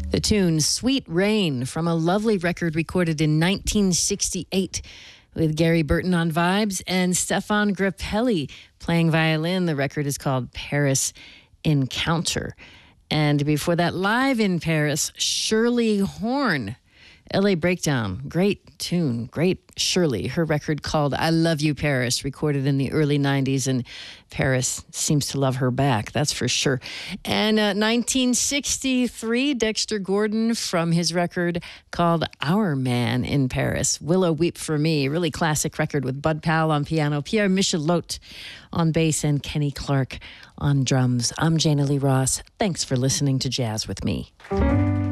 The tune Sweet Rain from a lovely record recorded in 1968 with Gary Burton on vibes and Stefan Grappelli playing violin. The record is called Paris Encounter. And before that, live in Paris, Shirley Horn. LA Breakdown, great tune, great Shirley. Her record called I Love You Paris, recorded in the early 90s, and Paris seems to love her back, that's for sure. And 1963, Dexter Gordon from his record called Our Man in Paris. Willow Weep for Me, really classic record with Bud Powell on piano, Pierre Michelot on bass, and Kenny Clark on drums. I'm Jana Lee Ross. Thanks for listening to Jazz with Me.